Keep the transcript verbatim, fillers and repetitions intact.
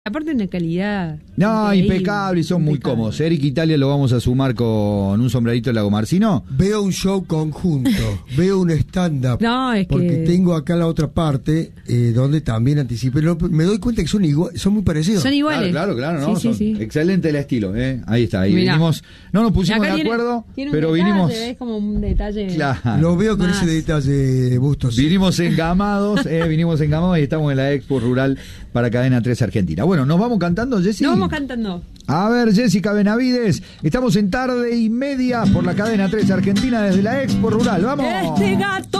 Aparte una calidad. No, impecable y son muy impecable. cómodos. Eric Italia lo vamos a sumar con un sombrerito de Lago Marcino. Veo un show conjunto, veo un stand-up. No, es porque que... tengo acá la otra parte eh, donde también anticipé. No, me doy cuenta que son igual, son muy parecidos. Son iguales. Claro, claro, claro, ¿no? Sí, sí, Son sí. Excelente el estilo, ¿eh? Ahí está, ahí Mirá. vinimos. No nos pusimos Acá de tiene- acuerdo, tiene un pero detalle, vinimos. Es como un detalle. Claro. Lo veo con Más. ese detalle, Bustos. Vinimos engamados, eh, vinimos engamados y estamos en la Expo Rural para Cadena tres Argentina. Bueno, ¿nos vamos cantando, Jessy? Nos vamos cantando. A ver, Jessica Benavides, estamos en tarde y media por la Cadena tres Argentina desde la Expo Rural. ¡Vamos! Este gato